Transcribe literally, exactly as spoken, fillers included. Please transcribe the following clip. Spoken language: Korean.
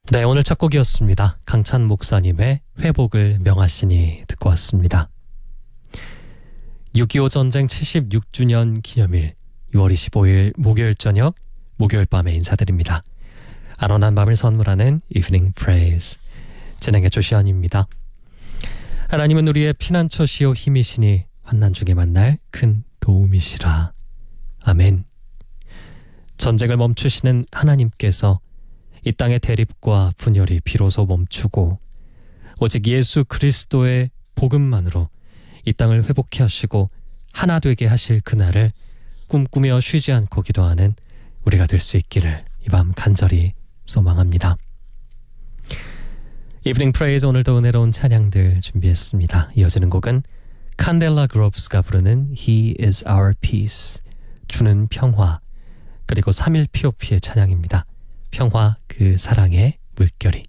네, 오늘 첫 곡이었습니다. 강찬 목사님의 회복을 명하시니 듣고 왔습니다. 육이오 전쟁 칠십육 주년 기념일 유월 이십오일 목요일 저녁, 목요일 밤에 인사드립니다. 안원한 밤을 선물하는 Evening Praise 진행의 조시안입니다. 하나님은 우리의 피난처시오 힘이시니 환난 중에 만날 큰 도움이시라. 아멘. 전쟁을 멈추시는 하나님께서 이 땅의 대립과 분열이 비로소 멈추고 오직 예수 그리스도의 복음만으로 이 땅을 회복케 하시고 하나 되게 하실 그날을 꿈꾸며 쉬지 않고 기도하는 우리가 될 수 있기를 이 밤 간절히 소망합니다. 이브닝 프레이즈, 오늘도 은혜로운 찬양들 준비했습니다. 이어지는 곡은 칸델라 그로브스가 부르는 He is our peace, 주는 평화, 그리고 삼일 피오피의 찬양입니다. 평화 그 사랑의 물결이.